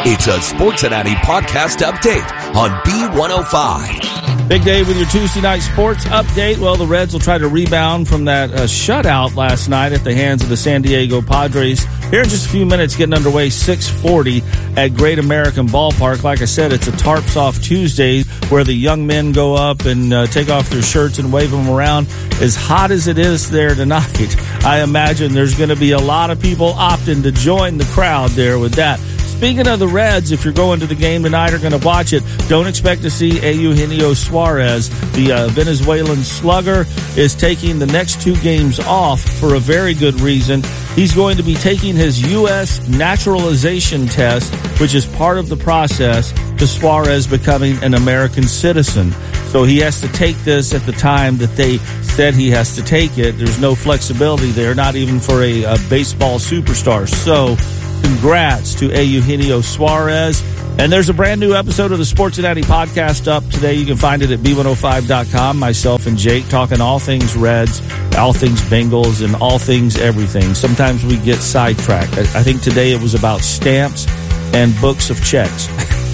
It's a Sports Cincinnati podcast update on B105. Big Dave with your Tuesday night sports update. Well, the Reds will try to rebound from that shutout last night at the hands of the San Diego Padres. Here in just a few minutes, getting underway, 6:40 at Great American Ballpark. Like I said, it's a Tarps Off Tuesday where the young men go up and take off their shirts and wave them around. As hot as it is there tonight, I imagine there's going to be a lot of people opting to join the crowd there with that. Speaking of the Reds, if you're going to the game tonight or going to watch it, don't expect to see Eugenio Suarez. The Venezuelan slugger is taking the next 2 games off for a very good reason. He's going to be taking his U.S. naturalization test, which is part of the process to Suarez becoming an American citizen. So he has to take this at the time that they said he has to take it. There's no flexibility there, not even for a baseball superstar. So congrats to Eugenio Suarez. And there's a brand new episode of the Sports Cincinnati podcast up today. You can find it at B105.com. Myself and Jake talking all things Reds, all things Bengals, and all things everything. Sometimes we get sidetracked. I think today it was about stamps and books of checks.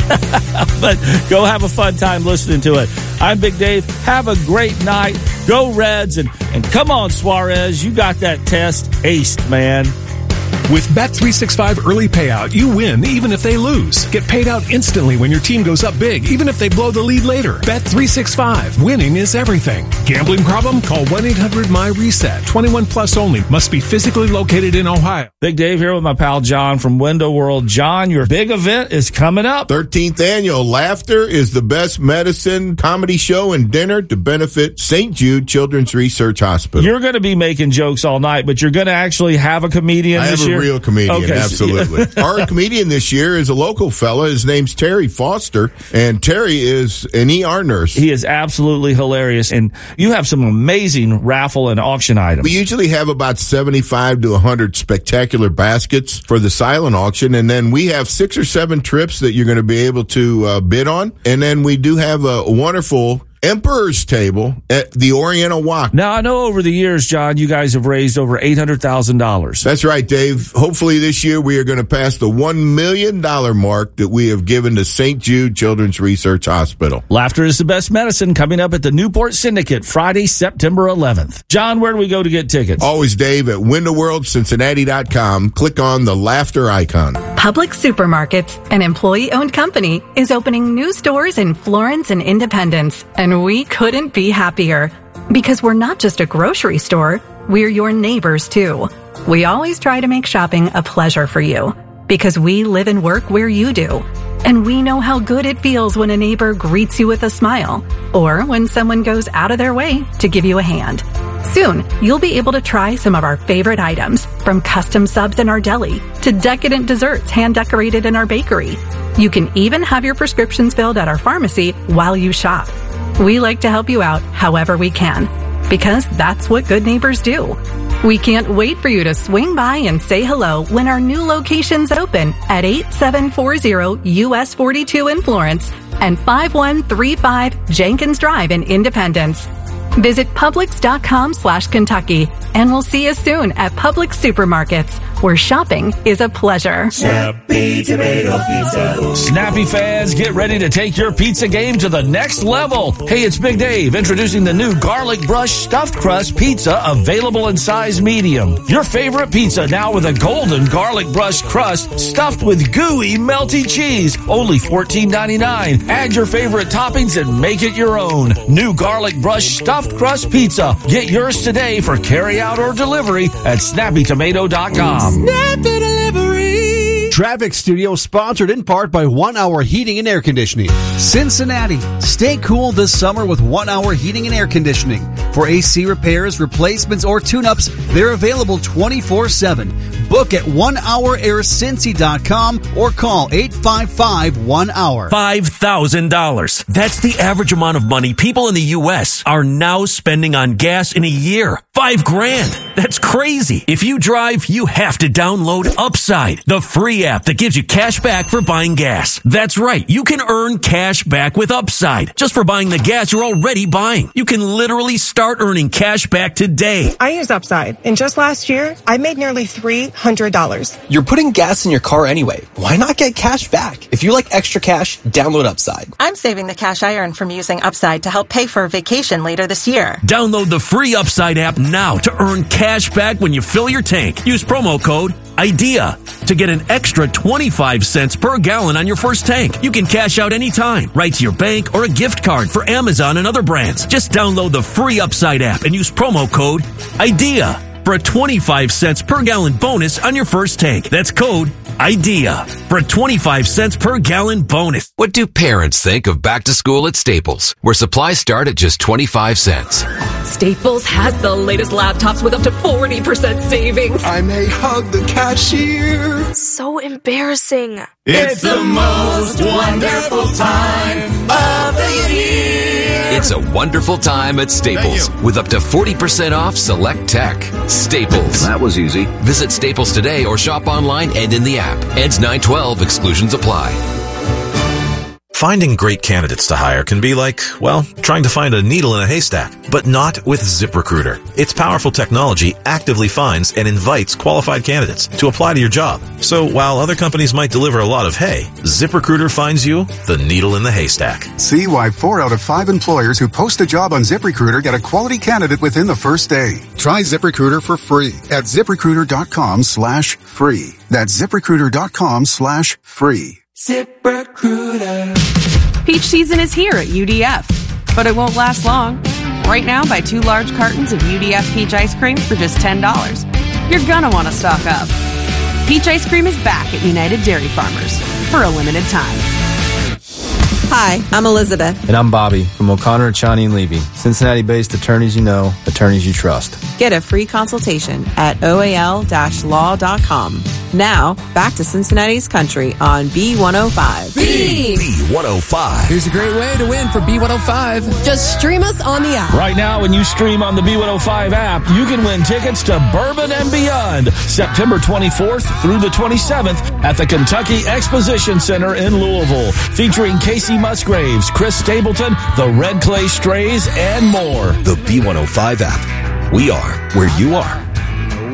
But go have a fun time listening to it. I'm Big Dave. Have a great night. Go Reds. And come on, Suarez. You got that test aced, man. With Bet365 Early Payout, you win even if they lose. Get paid out instantly when your team goes up big, even if they blow the lead later. Bet365. Winning is everything. Gambling problem? Call 1-800-MY-RESET. 21 plus only. Must be physically located in Ohio. Big Dave here with my pal John from Window World. John, your big event is coming up. 13th annual Laughter is the Best Medicine comedy show and dinner to benefit St. Jude Children's Research Hospital. You're going to be making jokes all night, but you're going to actually have a comedian this year? Real comedian, okay. Absolutely. Our comedian this year is a local fella. His name's Terry Foster, and Terry is an ER nurse. He is absolutely hilarious, and you have some amazing raffle and auction items. We usually have about 75 to 100 spectacular baskets for the silent auction, and then we have 6 or 7 trips that you're going to be able to bid on, and then we do have a wonderful Emperor's Table at the Oriental Walk. Now, I know over the years, John, you guys have raised over $800,000. That's right, Dave. Hopefully this year we are going to pass the $1 million mark that we have given to St. Jude Children's Research Hospital. Laughter is the Best Medicine coming up at the Newport Syndicate Friday, September 11th. John, where do we go to get tickets? Always, Dave, at WindowWorldCincinnati.com. Click on the Laughter icon. Publix Supermarkets, an employee-owned company, is opening new stores in Florence and Independence, and we couldn't be happier. Because we're not just a grocery store, we're your neighbors too. We always try to make shopping a pleasure for you, because we live and work where you do. And we know how good it feels when a neighbor greets you with a smile, or when someone goes out of their way to give you a hand. Soon, you'll be able to try some of our favorite items, from custom subs in our deli to decadent desserts hand-decorated in our bakery. You can even have your prescriptions filled at our pharmacy while you shop. We like to help you out however we can, because that's what good neighbors do. We can't wait for you to swing by and say hello when our new locations open at 8740 US 42 in Florence and 5135 Jenkins Drive in Independence. Visit Publix.com/Kentucky, and we'll see you soon at Publix Supermarkets, where shopping is a pleasure. Snappy Tomato Pizza. Snappy fans, get ready to take your pizza game to the next level. Hey, it's Big Dave introducing the new Garlic Brush Stuffed Crust Pizza, available in size medium. Your favorite pizza now with a golden garlic brush crust stuffed with gooey, melty cheese. Only $14.99. Add your favorite toppings and make it your own. New Garlic Brush Stuffed Crust Pizza. Get yours today for carry out or delivery at snappytomato.com. Snappy Delivery. Traffic Studio sponsored in part by 1 Hour Heating and Air Conditioning. Cincinnati, stay cool this summer with 1 Hour Heating and Air Conditioning. For AC repairs, replacements, or tune-ups, they're available 24/7. Book at onehouraircincy.com or call 855-1-HOUR. $5,000. That's the average amount of money people in the U.S. are now spending on gas in a year. $5,000. That's crazy. If you drive, you have to download Upside, the free app that gives you cash back for buying gas. That's right. You can earn cash back with Upside just for buying the gas you're already buying. You can literally start earning cash back today. I use Upside, and just last year, I made nearly $300. You're putting gas in your car anyway. Why not get cash back? If you like extra cash, download Upside. I'm saving the cash I earn from using Upside to help pay for a vacation later this year. Download the free Upside app now to earn cash back when you fill your tank. Use promo code IDEA to get an extra 25 cents per gallon on your first tank. You can cash out anytime, right to your bank or a gift card for Amazon and other brands. Just download the free Upside app and use promo code IDEA for a 25 cents per gallon bonus on your first tank. That's code IDEA for a 25 cents per gallon bonus. What do parents think of back to school at Staples, where supplies start at just 25 cents? Staples has the latest laptops with up to 40% savings. I may hug the cashier. So embarrassing. It's the most wonderful time of the year. It's a wonderful time at Staples with up to 40% off select tech. Staples. That was easy. Visit Staples today or shop online and in the app. Ends 9/12. Exclusions apply. Finding great candidates to hire can be like, well, trying to find a needle in a haystack, but not with ZipRecruiter. Its powerful technology actively finds and invites qualified candidates to apply to your job. So while other companies might deliver a lot of hay, ZipRecruiter finds you the needle in the haystack. See why 4 out of 5 employers who post a job on ZipRecruiter get a quality candidate within the first day. Try ZipRecruiter for free at ZipRecruiter.com/free. That's ZipRecruiter.com/free. ZipRecruiter. Peach season is here at UDF, but it won't last long. Right now, buy 2 large cartons of UDF peach ice cream for just $10. You're gonna want to stock up. Peach ice cream is back at United Dairy Farmers for a limited time. Hi, I'm Elizabeth. And I'm Bobby from O'Connor, Chani & Levy. Cincinnati-based attorneys you know, attorneys you trust. Get a free consultation at oal-law.com. Now, back to Cincinnati's Country on B105. B105. Here's a great way to win for B105. Just stream us on the app. Right now, when you stream on the B105 app, you can win tickets to Bourbon and Beyond, September 24th through the 27th at the Kentucky Exposition Center in Louisville, featuring Casey Musgraves, Chris Stapleton, the Red Clay Strays, and more. The B105 app. We are where you are.